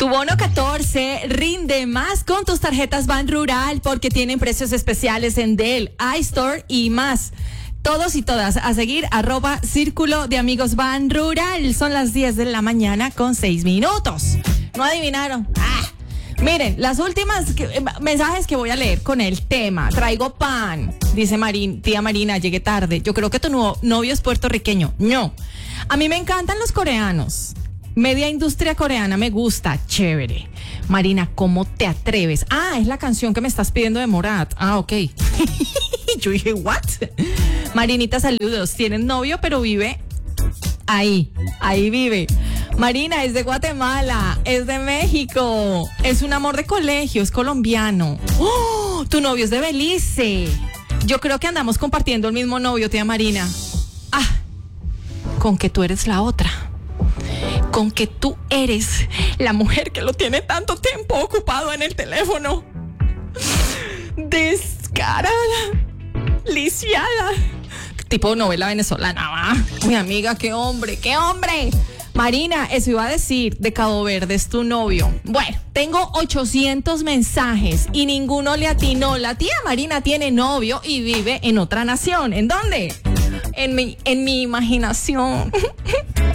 Tu bono 14 rinde más con tus tarjetas Ban Rural porque tienen precios especiales en Dell, iStore y más. Todos y todas a seguir @Círculo de Amigos Ban Rural. Son las 10 de la mañana con 6 minutos. ¿No adivinaron? Miren, las últimas mensajes que voy a leer con el tema. Traigo pan, dice tía Marina, llegué tarde. Yo creo que tu novio es puertorriqueño. No, a mí me encantan los coreanos. Media industria coreana me gusta, chévere. Marina, ¿cómo te atreves? Es la canción que me estás pidiendo de Morat. Ok. Yo dije, ¿what? Marinita, saludos. Tienen novio, pero vive ahí vive. Marina es de Guatemala, es de México, es un amor de colegio, es colombiano. ¡Oh! Tu novio es de Belice. Yo creo que andamos compartiendo el mismo novio, tía Marina. Con que tú eres la otra. Con que tú eres la mujer que lo tiene tanto tiempo ocupado en el teléfono. Descarada, lisiada. Tipo novela venezolana, ¿va? Mi amiga, qué hombre, qué hombre. Marina, eso iba a decir, de Cabo Verde es tu novio. Bueno, tengo 800 mensajes y ninguno le atinó. La tía Marina tiene novio y vive en otra nación. ¿En dónde? En mi imaginación.